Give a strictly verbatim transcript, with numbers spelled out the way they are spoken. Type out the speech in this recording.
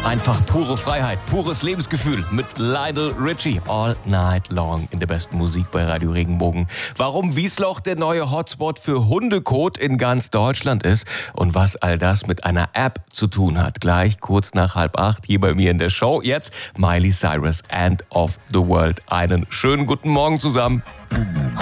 Einfach pure Freiheit, pures Lebensgefühl mit Lionel Richie. All night long in der besten Musik bei Radio Regenbogen. Warum Wiesloch der neue Hotspot für Hundekot in ganz Deutschland ist und was all das mit einer App zu tun hat. Gleich kurz nach halb acht hier bei mir in der Show. Jetzt Miley Cyrus, End of the World. Einen schönen guten Morgen zusammen.